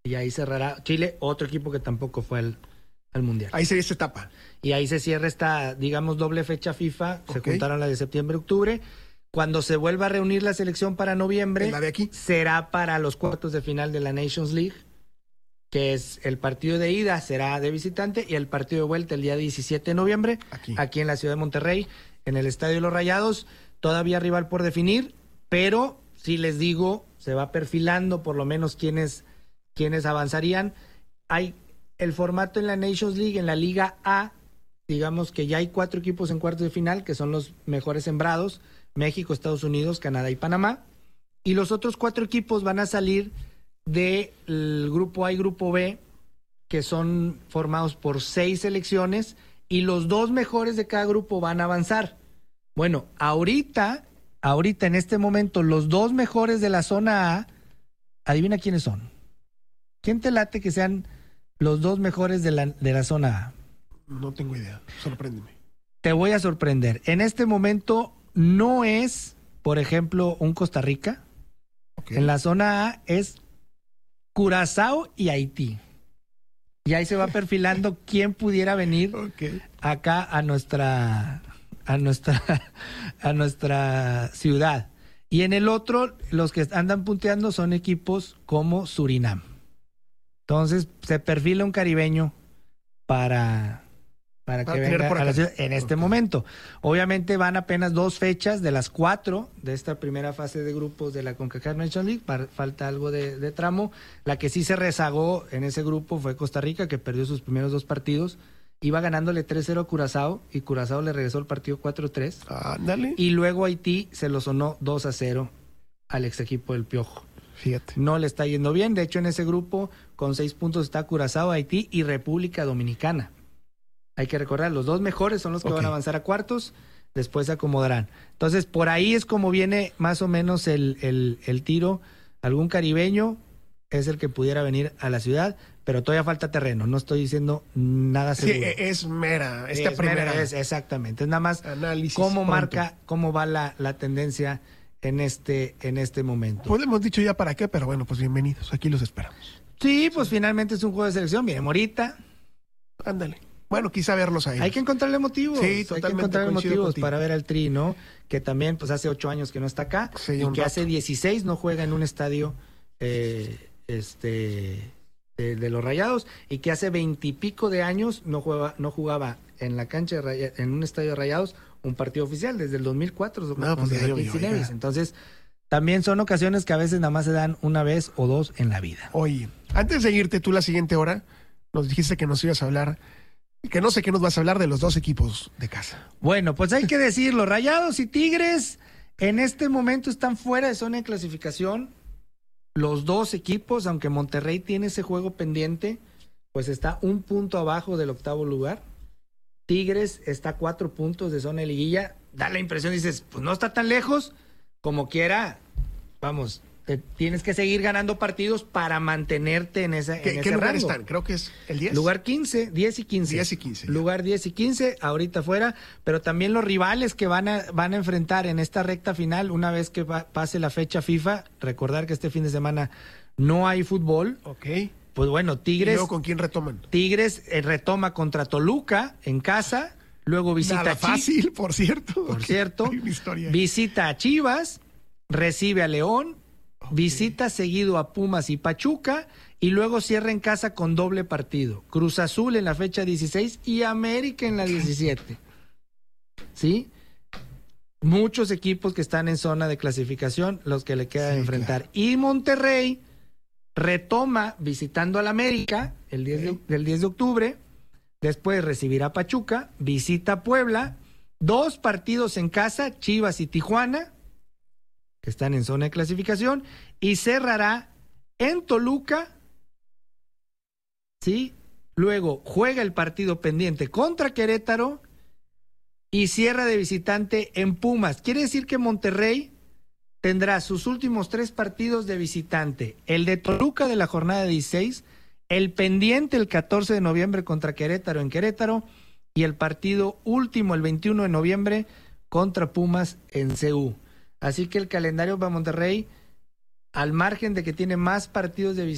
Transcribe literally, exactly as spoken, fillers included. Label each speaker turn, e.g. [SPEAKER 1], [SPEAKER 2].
[SPEAKER 1] Y ahí cerrará Chile, otro equipo que tampoco fue al, al Mundial.
[SPEAKER 2] Ahí sería esta etapa.
[SPEAKER 1] Y ahí se cierra esta, digamos, doble fecha FIFA. Se
[SPEAKER 2] Okay.
[SPEAKER 1] juntaron la de septiembre-octubre. Cuando se vuelva a reunir la selección para noviembre,
[SPEAKER 2] ¿La de aquí?
[SPEAKER 1] será para los cuartos de final de la Nations League, que es el partido de ida será de visitante y el partido de vuelta el día diecisiete de noviembre,
[SPEAKER 2] Aquí.
[SPEAKER 1] aquí en la ciudad de Monterrey, en el Estadio de los Rayados. Todavía rival por definir, pero si les digo, se va perfilando por lo menos quienes, quienes avanzarían. Hay el formato en la Nations League, en la Liga A, digamos que ya hay cuatro equipos en cuartos de final, que son los mejores sembrados: México, Estados Unidos, Canadá y Panamá. Y los otros cuatro equipos van a salir del grupo A y grupo B, que son formados por seis selecciones, y los dos mejores de cada grupo van a avanzar. Bueno, ahorita, ahorita en este momento, los dos mejores de la zona A, adivina quiénes son. ¿Quién te late que sean los dos mejores de la, de la zona A?
[SPEAKER 2] No tengo idea, sorpréndeme.
[SPEAKER 1] Te voy a sorprender. En este momento no es, por ejemplo, un Costa Rica.
[SPEAKER 2] Okay.
[SPEAKER 1] En la zona A es Curazao y Haití. Y ahí se va perfilando quién pudiera venir
[SPEAKER 2] Okay.
[SPEAKER 1] acá a nuestra, a nuestra, a nuestra ciudad. Y en el otro, los que andan punteando son equipos como Surinam. Entonces se perfila un caribeño para, para que
[SPEAKER 2] Para
[SPEAKER 1] venga
[SPEAKER 2] por
[SPEAKER 1] a la
[SPEAKER 2] acá.
[SPEAKER 1] ciudad en este
[SPEAKER 2] Okay.
[SPEAKER 1] momento. Obviamente van apenas dos fechas de las cuatro de esta primera fase de grupos de la CONCACAF Nations League. Par- falta algo de, de tramo. La que sí se rezagó en ese grupo fue Costa Rica, que perdió sus primeros dos partidos. Iba ganándole tres cero a Curazao y Curazao le regresó el partido cuatro tres.
[SPEAKER 2] Ándale.
[SPEAKER 1] Y luego Haití se lo sonó dos a cero al ex equipo del Piojo.
[SPEAKER 2] Fíjate.
[SPEAKER 1] No le está yendo bien. De hecho, en ese grupo con seis puntos está Curazao, Haití y República Dominicana. Hay que recordar, los dos mejores son los que
[SPEAKER 2] Ok.
[SPEAKER 1] van a avanzar a cuartos, después se acomodarán. Entonces, por ahí es como viene más o menos el, el, el tiro. Algún caribeño es el que pudiera venir a la ciudad, pero todavía falta terreno. No estoy diciendo nada
[SPEAKER 2] Sí,
[SPEAKER 1] seguro.
[SPEAKER 2] es mera. Esta
[SPEAKER 1] Es
[SPEAKER 2] primera.
[SPEAKER 1] mera, es- exactamente. Es nada más
[SPEAKER 2] Análisis
[SPEAKER 1] cómo
[SPEAKER 2] pronto.
[SPEAKER 1] marca, cómo va la, la tendencia en este, en este momento.
[SPEAKER 2] Pues hemos dicho ya para qué, pero bueno, pues bienvenidos. Aquí los esperamos.
[SPEAKER 1] Sí, pues finalmente es un juego de selección. Viene Morita.
[SPEAKER 2] Ándale. Bueno, quizá verlos ahí.
[SPEAKER 1] Hay que encontrarle motivos.
[SPEAKER 2] Sí,
[SPEAKER 1] Hay que
[SPEAKER 2] totalmente
[SPEAKER 1] encontrarle
[SPEAKER 2] coincido
[SPEAKER 1] motivos
[SPEAKER 2] contigo.
[SPEAKER 1] para ver al Tri, ¿no? Que también, pues hace ocho años que no está acá
[SPEAKER 2] Sí,
[SPEAKER 1] y
[SPEAKER 2] un
[SPEAKER 1] que
[SPEAKER 2] rato.
[SPEAKER 1] hace dieciséis no juega en un estadio eh, este de, de los Rayados y que hace veintipico de años no jugaba, no jugaba en la cancha de Raya- en un estadio de Rayados un partido oficial desde el dos mil cuatro.
[SPEAKER 2] No, pues
[SPEAKER 1] contra
[SPEAKER 2] ya
[SPEAKER 1] Joaquín
[SPEAKER 2] llovió,
[SPEAKER 1] Cinevis.
[SPEAKER 2] ya.
[SPEAKER 1] Entonces, también son ocasiones que a veces nada más se dan una vez o dos en la vida.
[SPEAKER 2] Oye, antes de irte tú la siguiente hora, nos dijiste que nos ibas a hablar, que no sé qué nos vas a hablar de los dos equipos de casa.
[SPEAKER 1] Bueno, pues hay que decirlo, Rayados y Tigres en este momento están fuera de zona de clasificación. Los dos equipos, aunque Monterrey tiene ese juego pendiente, pues está un punto abajo del octavo lugar. Tigres está a cuatro puntos de zona de liguilla. Da la impresión, dices, pues no está tan lejos. Como quiera, vamos, te tienes que seguir ganando partidos para mantenerte en, esa,
[SPEAKER 2] ¿Qué,
[SPEAKER 1] en
[SPEAKER 2] qué
[SPEAKER 1] ese
[SPEAKER 2] lugar
[SPEAKER 1] rango.
[SPEAKER 2] están? Creo que es el diez.
[SPEAKER 1] Lugar quince, diez y quince.
[SPEAKER 2] diez y quince, ya.
[SPEAKER 1] Lugar diez y quince, ahorita fuera, pero también los rivales que van a, van a enfrentar en esta recta final, una vez que va- pase la fecha FIFA, recordar que este fin de semana no hay fútbol,
[SPEAKER 2] Ok.
[SPEAKER 1] pues bueno,
[SPEAKER 2] ¿Y
[SPEAKER 1] Tigres,
[SPEAKER 2] luego con quién retoman?
[SPEAKER 1] Tigres eh, retoma contra Toluca en casa, luego visita
[SPEAKER 2] Nada
[SPEAKER 1] a Chi-
[SPEAKER 2] fácil, por cierto.
[SPEAKER 1] por
[SPEAKER 2] Ok,
[SPEAKER 1] cierto,
[SPEAKER 2] hay una historia ahí.
[SPEAKER 1] visita a Chivas, recibe a León, visita seguido a Pumas y Pachuca y luego cierra en casa con doble partido. Cruz Azul en la fecha dieciséis y América en la diecisiete. ¿Sí? Muchos equipos que están en zona de clasificación, los que le queda
[SPEAKER 2] Sí,
[SPEAKER 1] enfrentar.
[SPEAKER 2] claro.
[SPEAKER 1] Y Monterrey retoma visitando al América el diez de,
[SPEAKER 2] Ok.
[SPEAKER 1] del diez de octubre, después recibirá a Pachuca, visita a Puebla, dos partidos en casa, Chivas y Tijuana, que están en zona de clasificación, y cerrará en Toluca, ¿sí? Luego juega el partido pendiente contra Querétaro y cierra de visitante en Pumas. Quiere decir que Monterrey tendrá sus últimos tres partidos de visitante, el de Toluca de la jornada dieciséis, el pendiente el catorce de noviembre contra Querétaro en Querétaro y el partido último el veintiuno de noviembre contra Pumas en C U. Así que el calendario para Monterrey, al margen de que tiene más partidos de visitante,